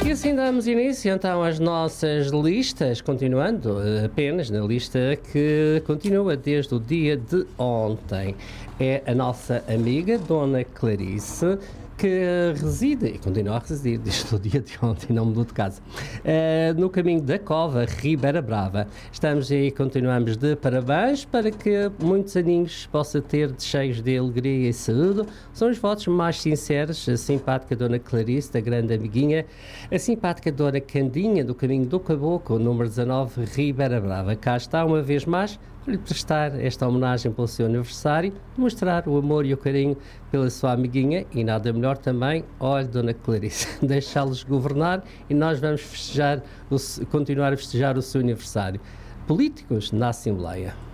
E assim damos início então às nossas listas, continuando apenas na lista que continua desde o dia de ontem. É a nossa amiga Dona Clarice, que reside, e continua a residir desde o dia de ontem, não mudou de casa, no caminho da Cova, Ribeira Brava. Estamos aí, continuamos de parabéns para que muitos aninhos possa ter cheios de alegria e saúde. São os votos mais sinceros, a simpática Dona Clarice, da grande amiguinha, a simpática Dona Candinha, do caminho do Caboclo, número 19, Ribeira Brava. Cá está, uma vez mais, para lhe prestar esta homenagem pelo seu aniversário, mostrar o amor e o carinho pela sua amiguinha e nada melhor também, olha, Dona Clarice, deixá-los governar e nós vamos continuar a festejar o seu aniversário. Políticos na Assembleia.